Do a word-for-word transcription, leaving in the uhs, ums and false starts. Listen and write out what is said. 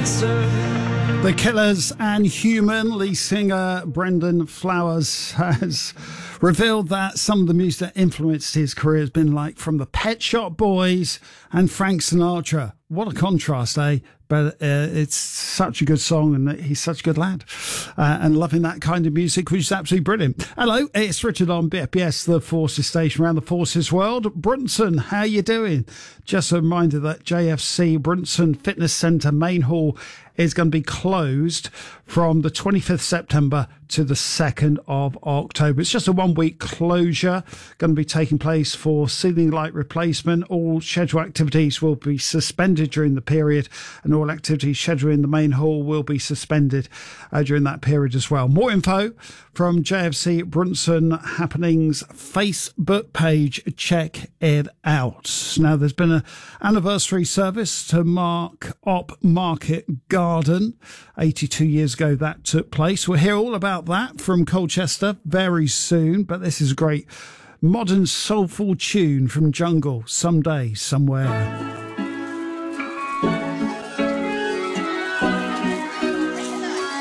The Killers and Human. Lead singer Brendan Flowers has revealed that some of the music that influenced his career has been like from the Pet Shop Boys and Frank Sinatra. What a contrast, eh? But uh, it's such a good song, and he's such a good lad. Uh, and loving that kind of music, which is absolutely brilliant. Hello, it's Richard on B F B S, the Forces station around the Forces world. Brunson, how you doing? Just a reminder that J F C Brunson Fitness Centre main hall is going to be closed from the twenty-fifth of September to the second of October. It's just a one-week closure, going to be taking place for ceiling light replacement. All scheduled activities will be suspended during the period, and all activities scheduled in the main hall will be suspended uh, during that period as well. More info from J F C Brunson Happenings Facebook page. Check it out. Now, there's been an anniversary service to mark Op Market Garden. eighty-two years ago that took place. We'll hear all about that from Colchester very soon, but this is a great modern soulful tune from Jungle, Someday, Somewhere.